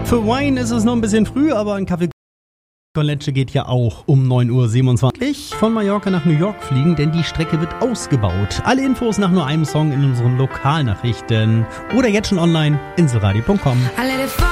Für Wine ist es noch ein bisschen früh, aber ein Kaffee con Leche geht ja auch um 9:27 Uhr. Von Mallorca nach New York fliegen, denn die Strecke wird ausgebaut. Alle Infos nach nur einem Song in unseren Lokalnachrichten oder jetzt schon online inselradio.com.